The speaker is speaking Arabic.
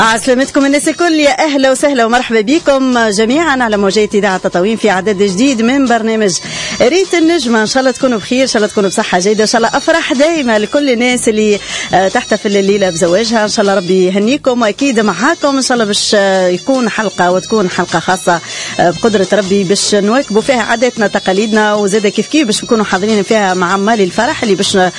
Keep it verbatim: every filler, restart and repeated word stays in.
عسلامتكم الناس الكل، يا أهلا وسهلا ومرحبا بكم جميعا على موجات إذاعة تطاوين في عدد جديد من برنامج ريت النجمة. إن شاء الله تكونوا بخير، إن شاء الله تكونوا بصحة جيدة، إن شاء الله أفرح دائما لكل الناس اللي تحتفل الليلة بزواجها. إن شاء الله ربي يهنيكم، وأكيد معاكم إن شاء الله باش يكون حلقة وتكون حلقة خاصة بقدرة ربي باش نواكبوا فيها عاداتنا تقاليدنا، وزاد كيف كيف باش نكونوا حاضرين فيها مع مالي الفرح اللي باش